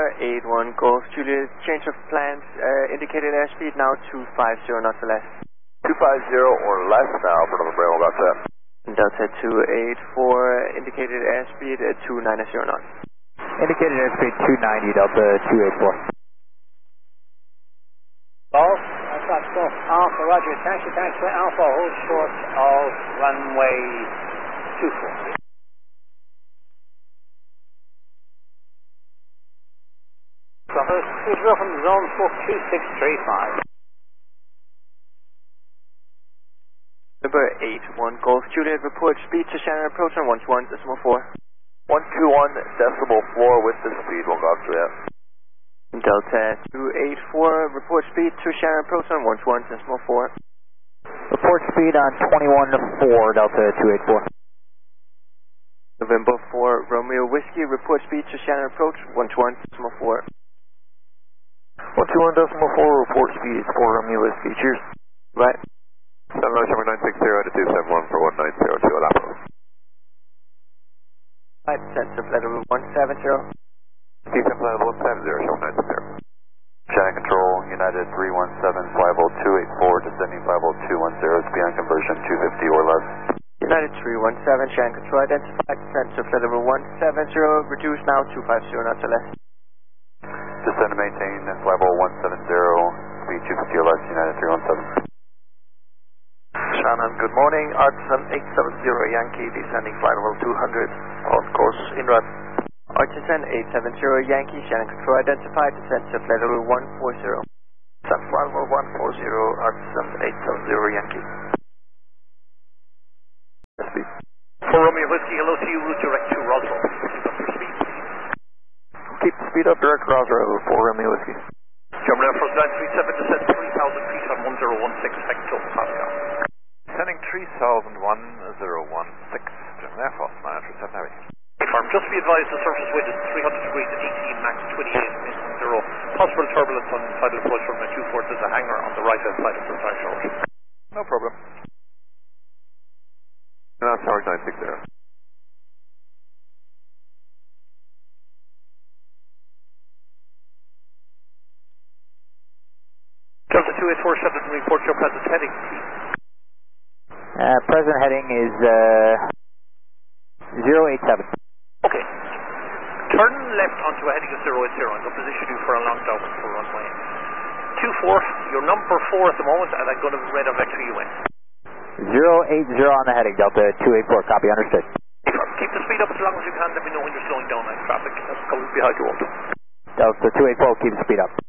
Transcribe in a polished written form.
81 Golf Juliet, change of plans, indicated airspeed now 250 knots or less. 250 or less now for November Bravo, about that. Delta 284, indicated airspeed 290 knots. Indicated airspeed 290, Delta 284. Golf, Golf Alpha, roger, taxi, Alpha, hold short of runway 24. Please welcome to zone 42635. Number 81 Golf Juliet, report speed to Shannon approach on 121.4. 121.4 with the speed, we'll go up to that. Delta 284, report speed to Shannon approach on 121.4. Report speed on 21.4, Delta 284. November 4 Romeo Whiskey, report speed to Shannon approach 121.4. 121.4, report speed for Romeo Whiskey, cheers. Right. 70960 to 271 for 1902 Alapo. Right, sensor flight level 170. Descent flight level 170, show 960. Shannon Control, United 317, fly level 284, descending fly level 210, speed on conversion 250 or less. United 317, Shannon Control identified, sensor flight level 170, reduced now 250 knots or less. Descend and maintain, fly level 170, speed 250 or less, United 317. Shannon, good morning, Artisan 870 Yankee, descending flight level 200, on course INRAD. Artisan 870 Yankee, Shannon Control identified, sensor flight level 140. Descend flight level 140, Artisan 870 Yankee. Speed. For Romeo Whiskey, hello to you, route direct to Roswell. Keep up your speed, please. Keep the speed up, direct Roswell for Romeo Whiskey. German Air Force 937, descend 3,000 feet on 1016 hectopascal. Descending 3001, 016, German Air Force 937 Heavy. Confirm, just be advised the surface wind is 300 degrees at 18, max 28, minimum 0. Possible turbulence on final approach from the 24. There's a hangar on the right hand side of the threshold. No problem. Now tower 960. Delta 2847, report your present heading, please. Present heading is 087. Okay. Turn left onto a heading of 080 and go position you for a long downwind for runway 24. You're number 4 at the moment, and I'm going to radar vector you in. 080 on the heading, Delta 284, copy, understood. Keep the speed up as long as you can, let me know when you're slowing down on traffic. That's coming behind you. Delta 284, keep the speed up.